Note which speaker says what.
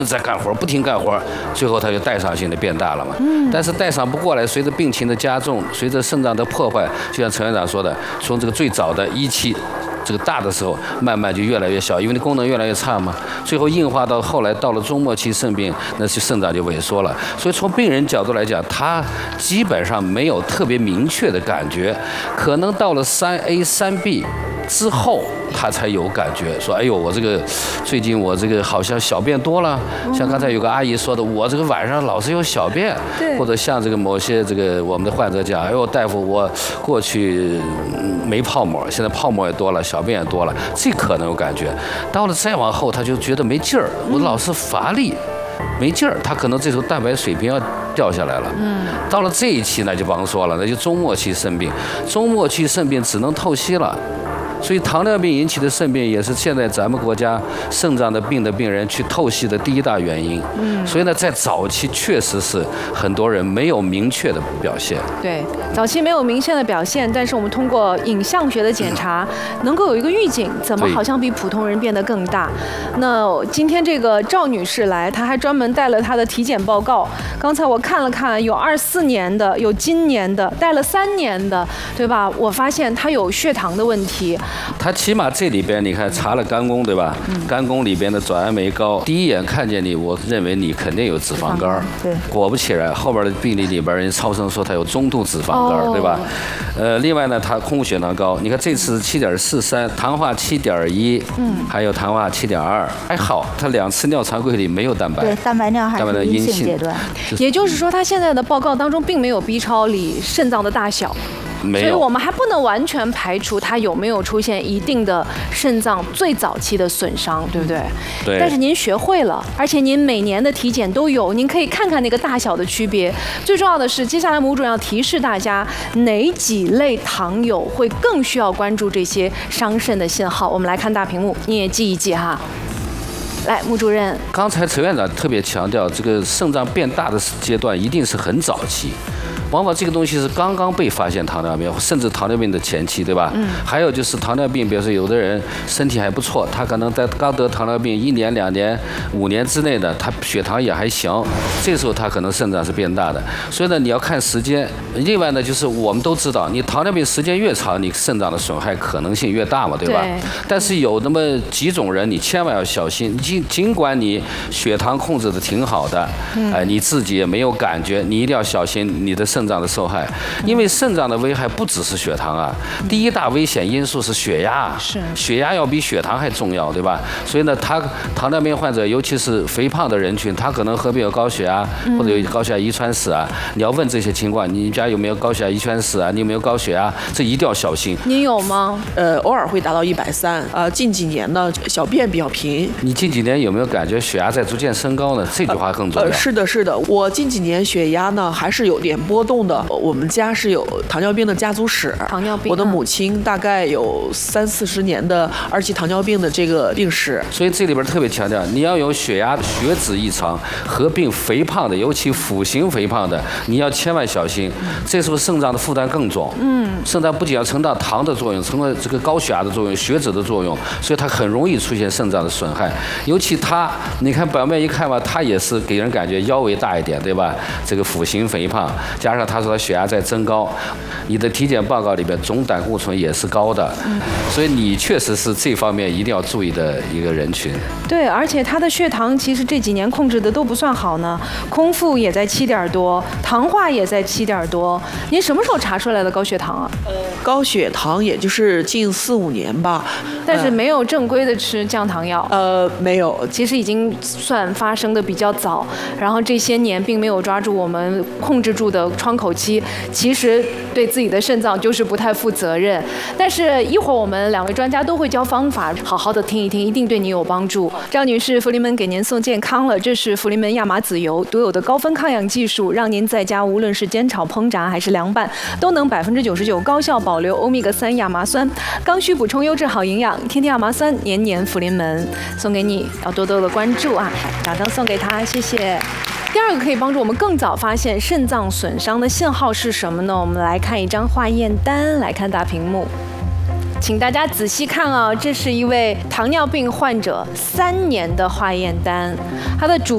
Speaker 1: 在干活，不停干活，最后它就代偿性的变大了嘛。但是代偿不过来，随着病情的加重，随着肾脏的破坏，就像陈院长说的，从这个最早的一期。这个大的时候，慢慢就越来越小，因为功能越来越差嘛。最后硬化到后来，到了中末期肾病，那是肾脏就萎缩了。所以从病人角度来讲，他基本上没有特别明确的感觉，可能到了3A、3B之后，他才有感觉，说：“哎呦，我这个最近我这个好像小便多了。”像刚才有个阿姨说的，我这个晚上老是有小便，或者像这个某些这个我们的患者讲：“哎呦，大夫，我过去没泡沫，现在泡沫也多了。”小便也多了，这可能有感觉。到了再往后，他就觉得没劲儿，我老是乏力，没劲儿，他可能这时候蛋白水平要掉下来了。到了这一期那就甭说了，那就中末期肾病，中末期肾病只能透析了。所以糖尿病引起的肾病也是现在咱们国家肾脏的病人去透析的第一大原因。所以呢，在早期确实是很多人没有明确的表现。
Speaker 2: 对，早期没有明显的表现，但是我们通过影像学的检查，能够有一个预警，怎么好像比普通人变得更大？那今天这个赵女士来，她还专门带了她的体检报告。刚才我看了看，有24年的，有今年的，带了3年的，对吧？我发现她有血糖的问题。
Speaker 1: 他起码这里边你看查了肝功，对吧？肝功里边的转氨酶高，第一眼看见你，我认为你肯定有脂肪肝。
Speaker 2: 对，
Speaker 1: 果不其然，后边的病例里边人超声说他有中度脂肪肝，对吧？另外呢，他空腹血糖高，你看这次7.43，糖化7.1，还有糖化7.2，还好，他2次尿常规里没有蛋白，
Speaker 3: 对，蛋白尿还是阴性阶段。
Speaker 2: 也就是说，他现在的报告当中并没有 B 超里肾脏的大小。所以我们还不能完全排除它有没有出现一定的肾脏最早期的损伤，对不对？
Speaker 1: 对。
Speaker 2: 但是您学会了，而且您每年的体检都有，您可以看看那个大小的区别。最重要的是，接下来母主任要提示大家哪几类糖友会更需要关注这些伤肾的信号。我们来看大屏幕，你也记一记哈。来，穆主任，
Speaker 1: 刚才陈院长特别强调，这个肾脏变大的阶段一定是很早期。往往这个东西是刚刚被发现糖尿病，甚至糖尿病的前期，对吧？还有就是糖尿病，比如说有的人身体还不错，他可能在刚得糖尿病1年、2年、5年之内的，他血糖也还行，这时候他可能肾脏是变大的。所以呢，你要看时间。另外呢，就是我们都知道，你糖尿病时间越长，你肾脏的损害可能性越大嘛，对吧？对。但是有那么几种人，你千万要小心。尽管你血糖控制的挺好的，你自己也没有感觉，你一定要小心你的肾脏的受害，因为肾脏的危害不只是血糖啊，第一大危险因素是血压，血压要比血糖还重要，对吧？所以呢，糖尿病患者，尤其是肥胖的人群，他可能合并有高血压或者有高血压遗传史啊，你要问这些情况，你家有没有高血压遗传史啊？你有没有高血压？这一定要小心。
Speaker 2: 您有吗？
Speaker 4: 偶尔会达到130，近几年呢，小便比较频。
Speaker 1: 你近几年有没有感觉血压在逐渐升高呢？这句话更重要。
Speaker 4: 是的，是的，我近几年血压呢还是有点波动的。我们家是有糖尿病的家族史，
Speaker 2: 糖尿病，
Speaker 4: 我的母亲大概有30-40年的2期糖尿病的这个病史。
Speaker 1: 所以这里边特别强调，你要有血压、血脂异常合并肥胖的，尤其腹型肥胖的，你要千万小心。这时候肾脏的负担更重。肾脏不仅要承担糖的作用，承担这个高血压的作用、血脂的作用，所以它很容易出现肾脏的损害。尤其它，你看表面一看吧，它也是给人感觉腰围大一点，对吧？这个腹型肥胖，加上他说他血压在增高，你的体检报告里边总胆固醇也是高的，所以你确实是这方面一定要注意的一个人群。
Speaker 2: 对，而且他的血糖其实这几年控制的都不算好呢，空腹也在7点多，糖化也在7点多。您什么时候查出来的高血糖啊？
Speaker 4: 高血糖也就是近4-5年吧。
Speaker 2: 但是没有正规的吃降糖药。
Speaker 4: 没有，
Speaker 2: 其实已经算发生的比较早，然后这些年并没有抓住我们控制住的窗口期，其实对自己的肾脏就是不太负责任。但是一会儿我们2位专家都会教方法，好好的听一听，一定对你有帮助。赵女士，福临门给您送健康了，这是福临门亚麻籽油独有的高分抗氧技术，让您在家无论是煎炒烹炸还是凉拌，都能99%高效保留欧米伽3亚麻酸，刚需补充优质好营养，天天亚麻酸，年年福临门，送给你，要多多的关注啊！掌声送给他，谢谢。第二个可以帮助我们更早发现肾脏损伤的信号是什么呢？我们来看一张化验单，来看大屏幕。请大家仔细看啊，这是一位糖尿病患者3年的化验单，他的主